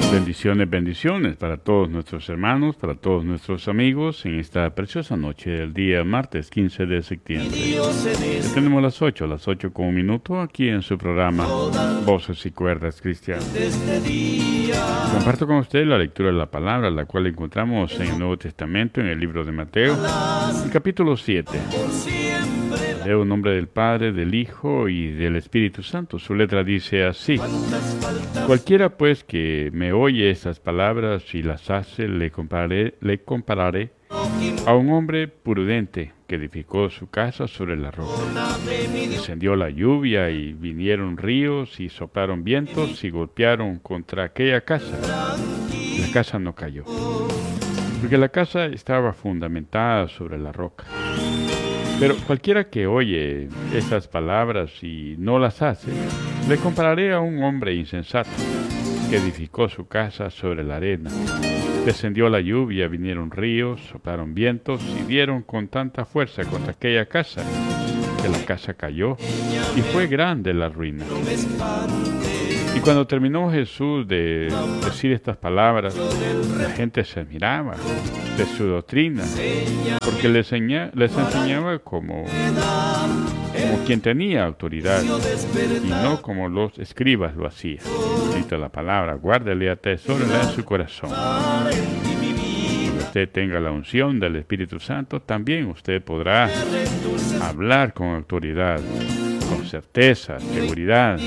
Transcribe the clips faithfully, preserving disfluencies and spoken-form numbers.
Bendiciones, bendiciones para todos nuestros hermanos, para todos nuestros amigos en esta preciosa noche del día martes quince de septiembre. Ya tenemos las ocho, las ocho con un minuto aquí en su programa Voces y Cuerdas Cristianas. Comparto con usted la lectura de la palabra, la cual encontramos en el Nuevo Testamento, en el libro de Mateo, el capítulo siete. Leo en nombre del Padre, del Hijo y del Espíritu Santo. Su letra dice así: cualquiera pues que me oye estas palabras y las hace, le compararé, le compararé a un hombre prudente que edificó su casa sobre la roca. Descendió la lluvia y vinieron ríos y soplaron vientos y golpearon contra aquella casa. La casa no cayó, porque la casa estaba fundamentada sobre la roca. Pero cualquiera que oye estas palabras y no las hace, le compararé a un hombre insensato que edificó su casa sobre la arena. Descendió la lluvia, vinieron ríos, soplaron vientos y dieron con tanta fuerza contra aquella casa que la casa cayó y fue grande la ruina. Y cuando terminó Jesús de decir estas palabras, la gente se admiraba de su doctrina, porque les, enseña, les enseñaba como, como quien tenía autoridad y no como los escribas lo hacían. Cita la palabra, guárdele, atesórela en su corazón. Cuando usted tenga la unción del Espíritu Santo, también usted podrá hablar con autoridad, con certeza, seguridad,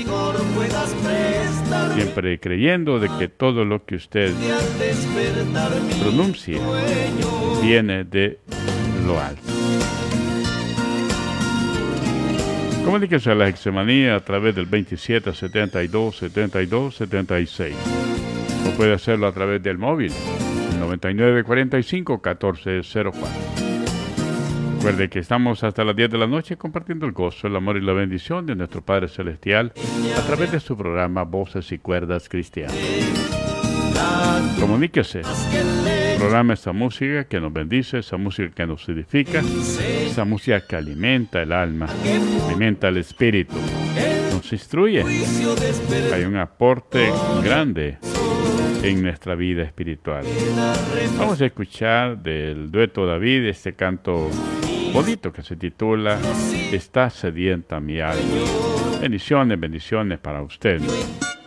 siempre creyendo de que todo lo que usted pronuncie viene de lo alto. Comuníquese a la Hexamanía a través del veintisiete setenta y dos setenta y dos setenta y seis, o puede hacerlo a través del móvil noventa y nueve cuarenta y cinco catorce cero cuatro. Recuerde que estamos hasta las diez de la noche compartiendo el gozo, el amor y la bendición de nuestro Padre Celestial a través de su programa Voces y Cuerdas Cristianas. Comuníquese, programa esta música que nos bendice, esa música que nos edifica, esa música que alimenta el alma, alimenta el espíritu, nos instruye. Hay un aporte grande en nuestra vida espiritual. Vamos a escuchar del dueto David este canto bonito que se titula Está sedienta mi alma. Bendiciones, bendiciones para usted.